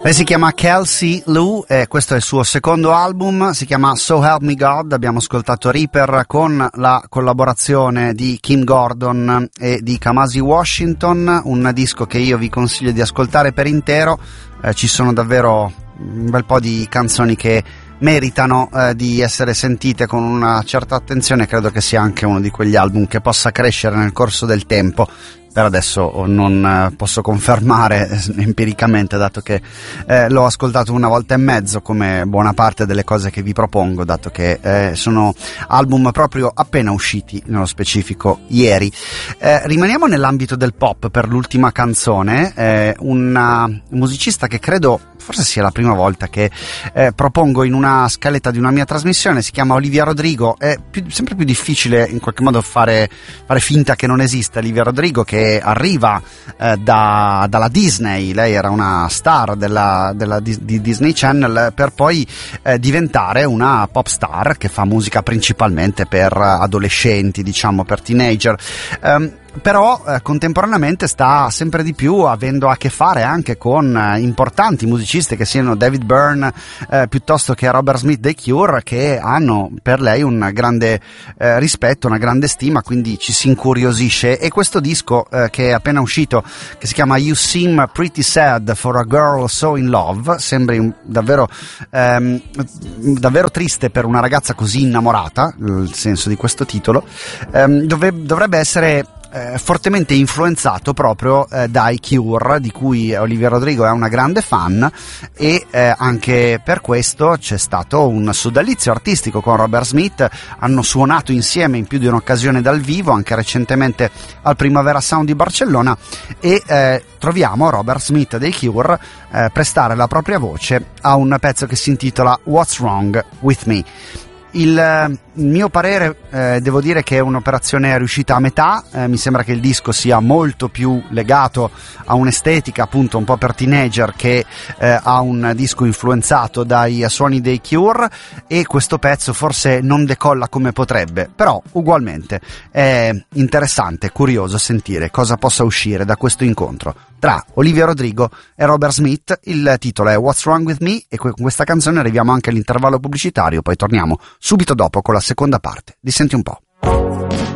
Lei si chiama Kelsey Lu e questo è il suo secondo album, si chiama So Help Me God. Abbiamo ascoltato Reaper con la collaborazione di Kim Gordon e di Kamasi Washington, un disco che io vi consiglio di ascoltare per intero. Ci sono davvero un bel po' di canzoni che meritano di essere sentite con una certa attenzione. Credo che sia anche uno di quegli album che possa crescere nel corso del tempo. Per adesso non posso confermare empiricamente, dato che l'ho ascoltato una volta e mezzo, come buona parte delle cose che vi propongo, dato che sono album proprio appena usciti, nello specifico ieri. Rimaniamo nell'ambito del pop per l'ultima canzone, un musicista che credo forse sia la prima volta che propongo in una scaletta di una mia trasmissione. Si chiama Olivia Rodrigo. È sempre più difficile in qualche modo fare finta che non esista Olivia Rodrigo, che arriva dalla Disney. Lei era una star di Disney Channel, per poi diventare una pop star che fa musica principalmente per adolescenti, diciamo per teenager. Però contemporaneamente sta sempre di più avendo a che fare anche con importanti musicisti, che siano David Byrne piuttosto che Robert Smith dei Cure, che hanno per lei un grande rispetto, una grande stima, quindi ci si incuriosisce. E questo disco che è appena uscito, che si chiama You Seem Pretty Sad for a Girl So in Love, sembri davvero triste per una ragazza così innamorata, il senso di questo titolo, dovrebbe essere fortemente influenzato proprio dai Cure, di cui Olivia Rodrigo è una grande fan, e anche per questo c'è stato un sodalizio artistico con Robert Smith. Hanno suonato insieme in più di un'occasione dal vivo, anche recentemente al Primavera Sound di Barcellona, e troviamo Robert Smith dei Cure prestare la propria voce a un pezzo che si intitola What's Wrong With Me. Il mio parere, devo dire che è un'operazione riuscita a metà. Mi sembra che il disco sia molto più legato a un'estetica appunto un po' per teenager che a un disco influenzato dai suoni dei Cure, e questo pezzo forse non decolla come potrebbe, però ugualmente è interessante, curioso sentire cosa possa uscire da questo incontro tra Olivia Rodrigo e Robert Smith. Il titolo è What's Wrong With Me, e con questa canzone arriviamo anche all'intervallo pubblicitario, poi torniamo subito dopo con la seconda parte di Senti un po'.